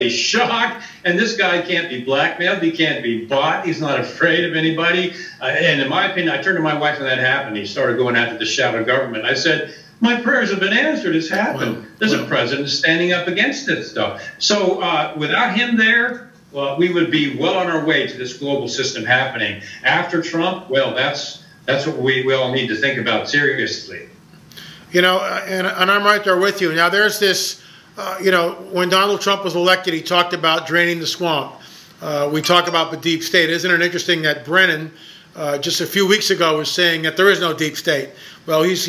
shocked. And this guy can't be blackmailed. He can't be bought. He's not afraid of anybody. And in my opinion, I turned to my wife when that happened. He started going after the shadow government. I said, my prayers have been answered. It's happened. There's a president standing up against this stuff. So without him there, well, we would be well on our way to this global system happening. After Trump, well, that's what we all need to think about seriously. You know, and I'm right there with you. Now, there's this, you know, when Donald Trump was elected, he talked about draining the swamp. We talk about the deep state. Isn't it interesting that Brennan, just a few weeks ago, was saying that there is no deep state? Well, he's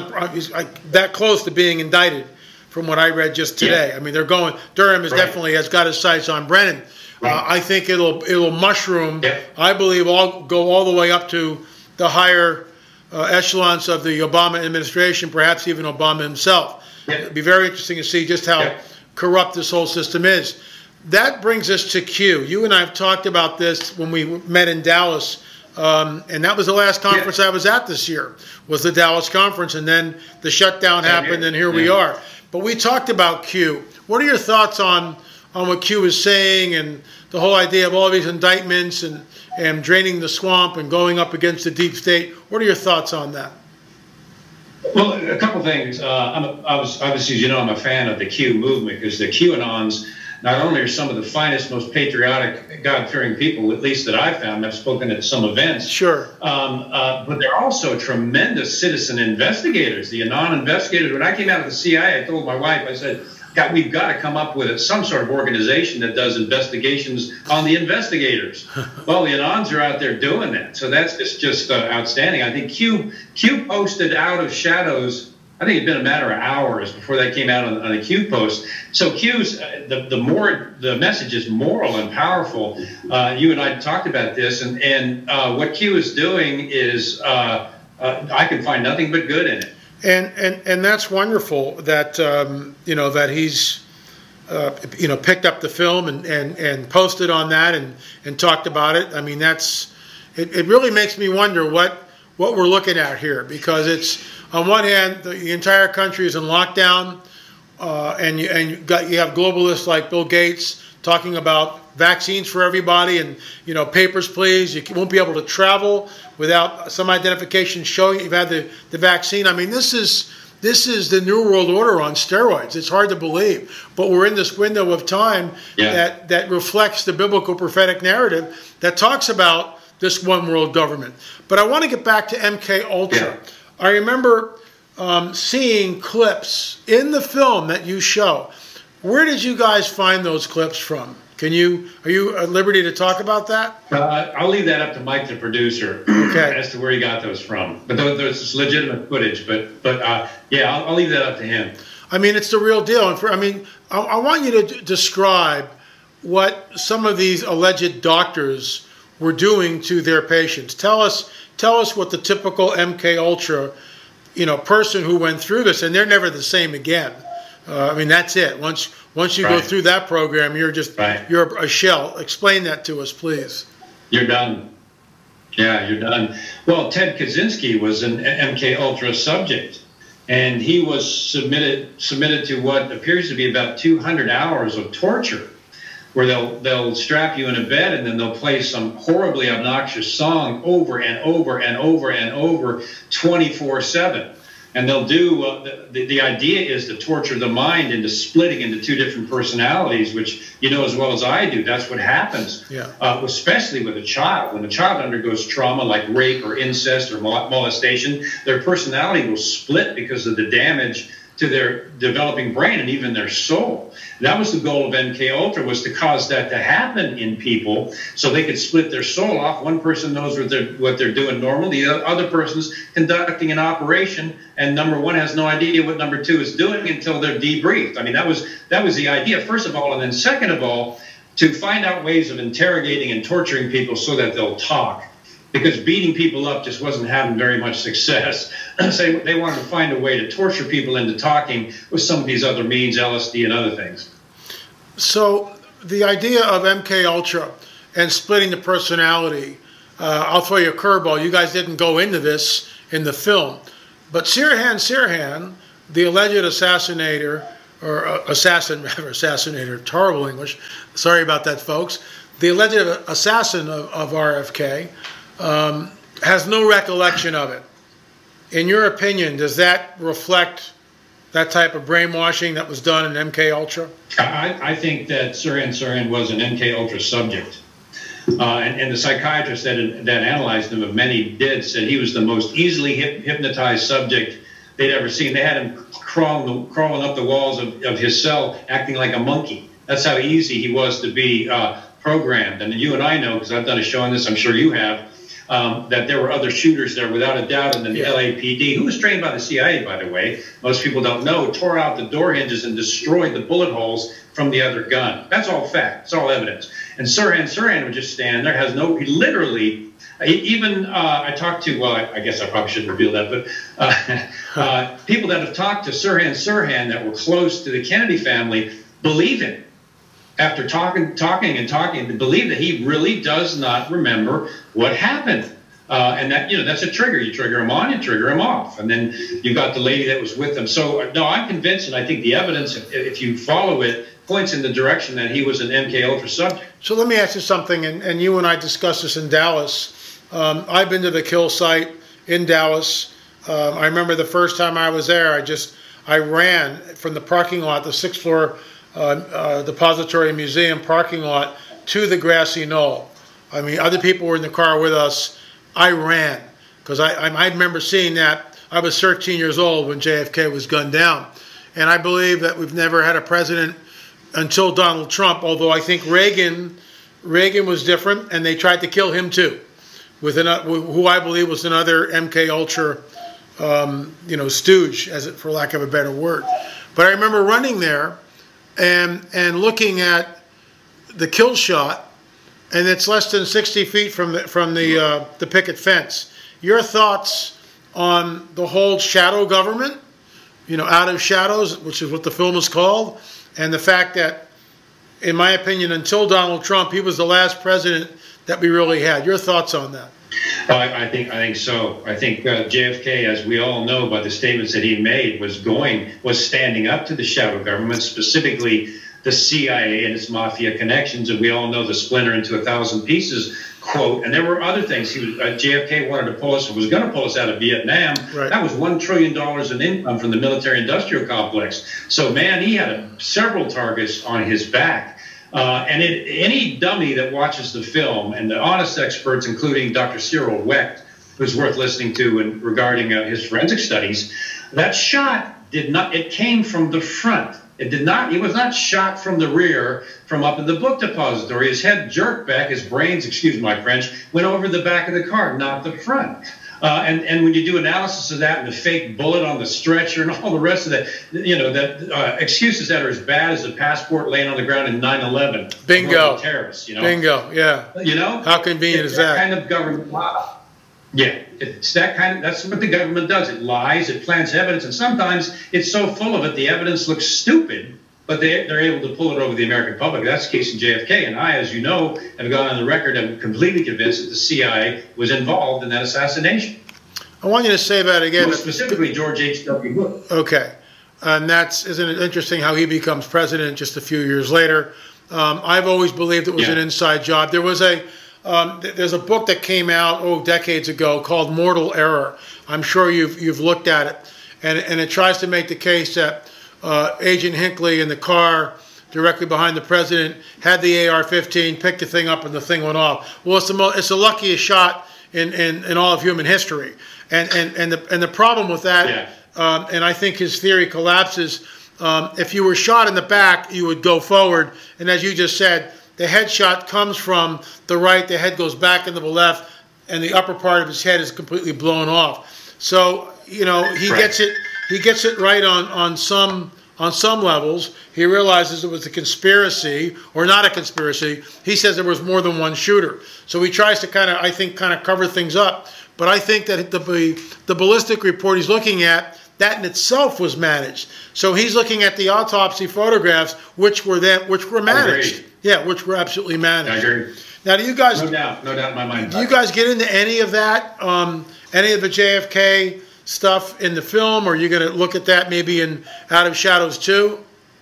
that close to being indicted, from what I read just today. Yeah. I mean, they're going. Durham is definitely has got his sights on Brennan. Right. I think it'll mushroom. Yeah. I believe go all the way up to the higher echelons of the Obama administration, perhaps even Obama himself. Yeah. It'd be very interesting to see just how corrupt this whole system is. That brings us to Q. You and I have talked about this when we met in Dallas. And that was the last conference I was at this year, was the Dallas conference, and then the shutdown happened, and here we are. But we talked about Q. What are your thoughts on what Q is saying and the whole idea of all these indictments and draining the swamp and going up against the deep state? What are your thoughts on that? Well, a couple things. Obviously, as you know, I'm a fan of the Q movement, because the QAnons not only are some of the finest, most patriotic, God-fearing people, at least that I've found. I've spoken at some events. Sure. But they're also tremendous citizen investigators. The Anon investigators. When I came out of the CIA, I told my wife, I said, God, we've got to come up with some sort of organization that does investigations on the investigators. Well, the Anons are out there doing that. So that's just outstanding. I think Q posted Out of Shadows. I think it'd been a matter of hours before that came out on a Q post. So Q's the message is moral and powerful. You and I talked about this, and what Q is doing is I can find nothing but good in it. And that's wonderful that you know, that he's you know, picked up the film and posted on that and talked about it. I mean, it really makes me wonder what we're looking at here, because it's, on one hand, the entire country is in lockdown, and you have globalists like Bill Gates talking about vaccines for everybody, and, you know, papers, please. You won't be able to travel without some identification showing you've had the vaccine. I mean, this is the New World Order on steroids. It's hard to believe, but we're in this window of time that reflects the biblical prophetic narrative that talks about this one world government. But I want to get back to MK Ultra. Yeah. I remember seeing clips in the film that you show. Where did you guys find those clips from? Are you at liberty to talk about that? I'll leave that up to Mike, the producer, as to where he got those from. But there's legitimate footage. But yeah, I'll leave that up to him. I mean, it's the real deal. And I want you to describe what some of these alleged doctors were doing to their patients. Tell us what the typical MK Ultra, you know, person who went through this, and they're never the same again. I mean, that's it. Once you go through that program, you're a shell. Explain that to us, please. You're done. Yeah, you're done. Well, Ted Kaczynski was an MK Ultra subject, and he was submitted to what appears to be about 200 hours of torture, where they'll strap you in a bed, and then they'll play some horribly obnoxious song over and over and over and over 24/7. And they'll do, the idea is to torture the mind into splitting into two different personalities, which you know as well as I do. That's what happens, especially with a child. When a child undergoes trauma like rape or incest or molestation, their personality will split because of the damage to their developing brain and even their soul. That was the goal of MK Ultra, was to cause that to happen in people so they could split their soul off. One person knows what they're doing normal. The other person's conducting an operation, and number one has no idea what number two is doing until they're debriefed. I mean, that was the idea, first of all. And then second of all, to find out ways of interrogating and torturing people so that they'll talk. Because beating people up just wasn't having very much success. So they wanted to find a way to torture people into talking with some of these other means, LSD and other things. So the idea of MK Ultra and splitting the personality, I'll throw you a curveball. You guys didn't go into this in the film. But Sirhan, the alleged assassinator or assassinator, horrible English. Sorry about that, folks. The alleged assassin of RFK has no recollection of it. In your opinion, does that reflect that type of brainwashing that was done in MK Ultra? I think that Sirhan was an MK Ultra subject. And the psychiatrists that analyzed him, many did, said he was the most easily hypnotized subject they'd ever seen. They had him crawling up the walls of his cell, acting like a monkey. That's how easy he was to be programmed. And you and I know, because I've done a show on this, I'm sure you have, that there were other shooters there without a doubt. And then the LAPD, who was trained by the CIA, by the way, most people don't know, tore out the door hinges and destroyed the bullet holes from the other gun. That's all fact. It's all evidence. And Sirhan would just stand there, he literally, even I talked to, well, I guess I probably shouldn't reveal that, but people that have talked to Sirhan that were close to the Kennedy family believe him. After talking, they believe that he really does not remember what happened. And that, that's a trigger. You trigger him on, you trigger him off. And then you've got the lady that was with him. So, no, I'm convinced, and I think the evidence, if you follow it, points in the direction that he was an MK Ultra subject. So let me ask you something, and you and I discussed this in Dallas. I've been to the kill site in Dallas. I remember the first time I was there, I ran from the parking lot, the 6th floor Depository Museum parking lot, to the grassy knoll. I mean, other people were in the car with us. I ran because I remember seeing that. I was 13 years old when JFK was gunned down. And I believe that we've never had a president until Donald Trump, although I think Reagan was different, and they tried to kill him too, with who I believe was another MK Ultra, stooge, for lack of a better word. But I remember running there and looking at the kill shot, and it's less than 60 feet from the picket fence. Your thoughts on the whole shadow government, out of shadows, which is what the film is called, and the fact that, in my opinion, until Donald Trump, he was the last president that we really had. Your thoughts on that? I think so. I think JFK, as we all know by the statements that he made, was standing up to the shadow government, specifically the CIA and its mafia connections, and we all know the splinter into 1,000 pieces quote. And there were other things. JFK wanted to was going to pull us out of Vietnam. Right. That was $1 trillion in income from the military-industrial complex. So, man, he had several targets on his back. And any dummy that watches the film, and the honest experts, including Dr. Cyril Wecht, who's worth listening to regarding his forensic studies, that shot it came from the front. He was not shot from the rear, from up in the book depository. His head jerked back, his brains, excuse my French, went over the back of the car, not the front. And when you do analysis of that and the fake bullet on the stretcher and all the rest of that, excuses that are as bad as a passport laying on the ground in 9/11. Bingo. Terrorists, Bingo, yeah. How convenient is that? Kind of government. Yeah, that's what the government does. It lies, it plants evidence, and sometimes it's so full of it, the evidence looks stupid, but they're able to pull it over the American public. That's the case in JFK, and I, as you know, have gone on the record, I'm completely convinced that the CIA was involved in that assassination. I want you to say that again. Most specifically, George H.W. Bush. Okay, and isn't it interesting how he becomes president just a few years later? I've always believed it was an inside job. There was there's a book that came out decades ago called Mortal Error. I'm sure you've looked at it, and it tries to make the case that Agent Hinckley in the car directly behind the president had the AR-15, picked the thing up, and the thing went off. Well, it's the luckiest shot in all of human history, and the problem with that, and I think his theory collapses. If you were shot in the back, you would go forward, and as you just said, the headshot comes from the right, the head goes back into the left, and the upper part of his head is completely blown off. So, he gets it right on some levels. He realizes it was a conspiracy, or not a conspiracy. He says there was more than one shooter. So he tries to kind of cover things up. But I think that the ballistic report he's looking at, that in itself was managed. So he's looking at the autopsy photographs, which were managed. Agreed. Yeah, which were absolutely managed. I agree. Now, do you guys? No doubt in my mind. Do you guys get into any of that? Any of the JFK stuff in the film, or are you going to look at that maybe in Out of Shadows too?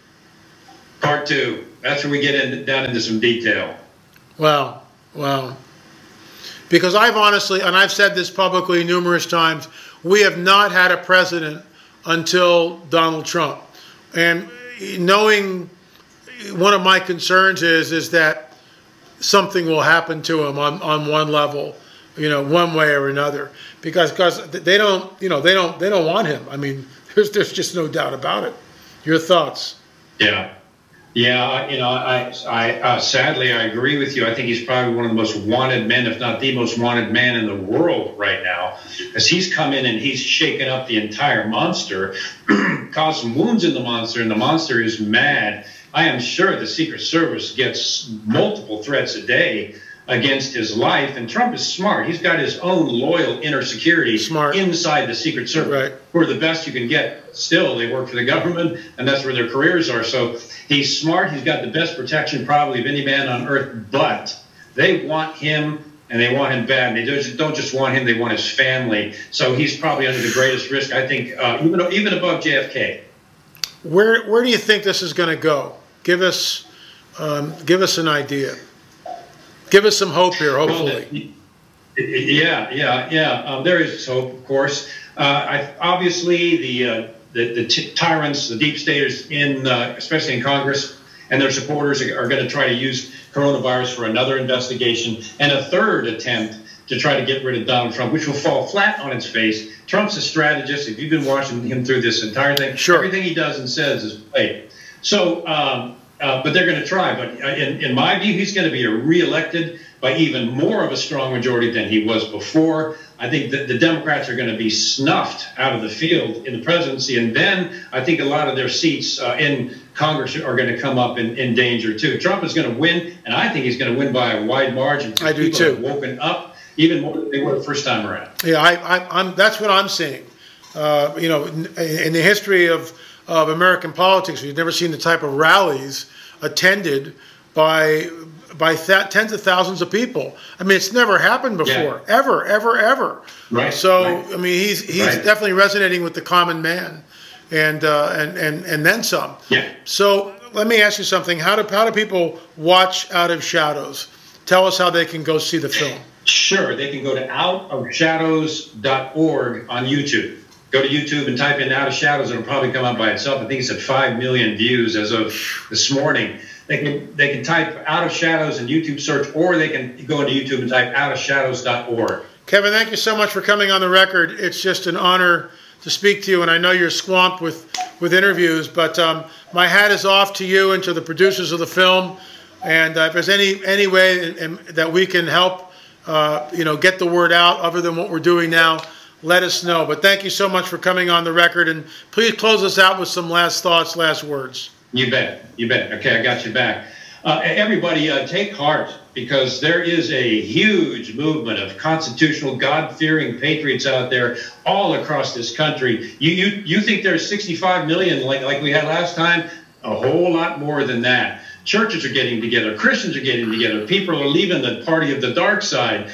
Part two. That's where we get down into some detail. Well, because I've honestly, and I've said this publicly numerous times, we have not had a president until Donald Trump. And knowing one of my concerns is that something will happen to him on one level, one way or another, because they don't want him. I mean, there's just no doubt about it. Your thoughts? Yeah. I sadly I agree with you. I think he's probably one of the most wanted men, if not the most wanted man in the world right now, as he's come in and he's shaken up the entire monster, caused some wounds in the monster, and the monster is mad. I am sure the Secret Service gets multiple threats a day against his life, and Trump is smart. He's got his own loyal inner security inside the Secret Service, right, who are the best you can get. Still, they work for the government, and that's where their careers are. So he's smart. He's got the best protection probably of any man on earth, but they want him, and they want him bad. They don't just want him, they want his family. So he's probably under the greatest risk, I think, even above JFK. Where do you think this is going to go? Give us an idea. Give us some hope here, hopefully. Yeah. There is hope, of course. Obviously, the tyrants, the deep staters, especially in Congress, and their supporters are going to try to use coronavirus for another investigation and a third attempt to try to get rid of Donald Trump, which will fall flat on its face. Trump's a strategist. If you've been watching him through this entire thing, sure, everything he does and says is played. So, but they're going to try. But in my view, he's going to be reelected by even more of a strong majority than he was before. I think that the Democrats are going to be snuffed out of the field in the presidency. And then I think a lot of their seats in Congress are going to come up in danger, too. Trump is going to win, and I think he's going to win by a wide margin. I do, too. Have woken up even more than they were the first time around. Yeah, that's what I'm seeing. In the history of American politics, we've never seen the type of rallies attended by tens of thousands of people. I mean, it's never happened before, ever. Right. So, right. I mean, he's definitely resonating with the common man, and then some. Yeah. So let me ask you something. How do people watch Out of Shadows? Tell us how they can go see the film. Sure, they can go to outofshadows.org on YouTube. Go to YouTube and type in Out of Shadows. It'll probably come up by itself. I think it's at 5 million views as of this morning. They can type Out of Shadows in YouTube search, or they can go into YouTube and type outofshadows.org. Kevin, thank you so much for coming on the record. It's just an honor to speak to you, and I know you're swamped with interviews, but my hat is off to you and to the producers of the film. And if there's any way that we can help, get the word out other than what we're doing now, let us know. But thank you so much for coming on the record, and please close us out with some last thoughts, last words. You bet. Okay, I got you back. Everybody, take heart, because there is a huge movement of constitutional, God-fearing patriots out there all across this country. You think there's 65 million like we had last time? A whole lot more than that. Churches are getting together. Christians are getting together. People are leaving the party of the dark side.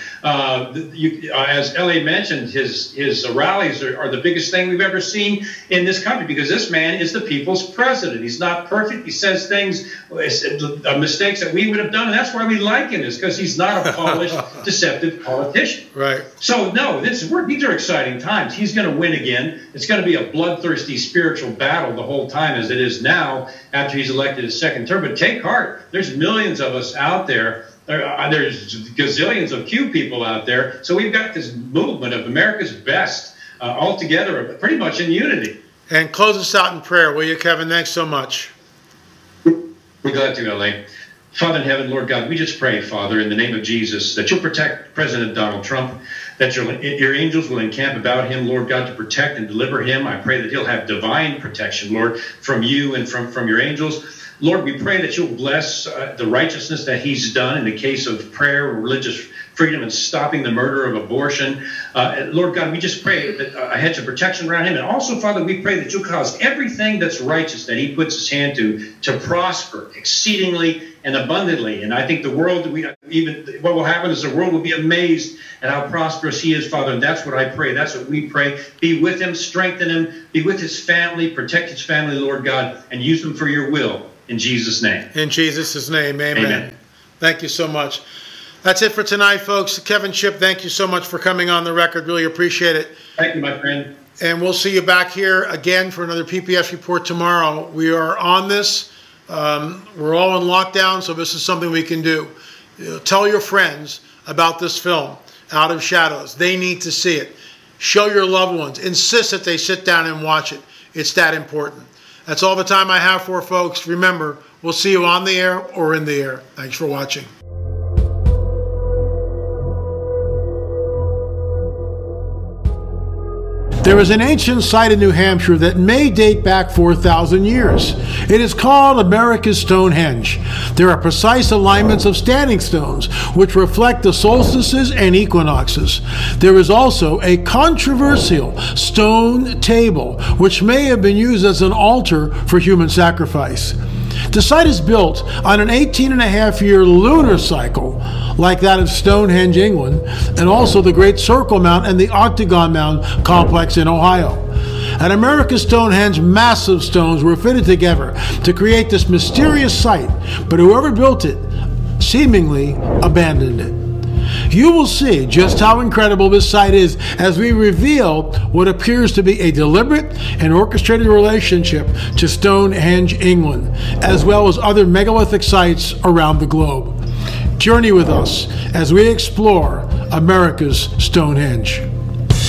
As L.A. mentioned, his rallies are the biggest thing we've ever seen in this country, because this man is the people's president. He's not perfect. He says things, mistakes that we would have done, and that's why we like him, is because he's not a polished, deceptive politician. Right. So, no, these are exciting times. He's going to win again. It's going to be a bloodthirsty spiritual battle the whole time, as it is now after he's elected his second term. But take heart. There's millions of us out there. There's gazillions of Q people out there. So we've got this movement of America's best all together, pretty much in unity. And close us out in prayer, will you, Kevin? Thanks so much. We're glad to, L.A. Father in heaven, Lord God, we just pray, Father, in the name of Jesus, that you'll protect President Donald Trump, that your angels will encamp about him, Lord God, to protect and deliver him. I pray that he'll have divine protection, Lord, from you and from your angels. Lord, we pray that you'll bless the righteousness that he's done in the case of prayer, religious freedom, and stopping the murder of abortion. Lord God, we just pray that a hedge of protection around him. And also, Father, we pray that you'll cause everything that's righteous that he puts his hand to prosper exceedingly and abundantly. And I think the world, what will happen is the world will be amazed at how prosperous he is, Father. And that's what I pray. That's what we pray. Be with him, strengthen him, be with his family, protect his family, Lord God, and use them for your will. in Jesus' name. In Jesus' name, amen. Amen. Thank you so much. That's it for tonight, folks. Kevin Shipp, thank you so much for coming on the record. Really appreciate it. Thank you, my friend. And we'll see you back here again for another PPS report tomorrow. We are on this. We're all in lockdown, so this is something we can do. Tell your friends about this film, Out of Shadows. They need to see it. Show your loved ones. Insist that they sit down and watch it. It's that important. That's all the time I have for folks. Remember, we'll see you on the air or in the air. Thanks for watching. There is an ancient site in New Hampshire that may date back 4,000 years. It is called America's Stonehenge. There are precise alignments of standing stones, which reflect the solstices and equinoxes. There is also a controversial stone table, which may have been used as an altar for human sacrifice. The site is built on an 18-and-a-half-year lunar cycle, like that of Stonehenge, England, and also the Great Circle Mound and the Octagon Mound complex in Ohio. At America's Stonehenge, massive stones were fitted together to create this mysterious site, but whoever built it seemingly abandoned it. You will see just how incredible this site is as we reveal what appears to be a deliberate and orchestrated relationship to Stonehenge, England, as well as other megalithic sites around the globe. Journey with us as we explore America's Stonehenge.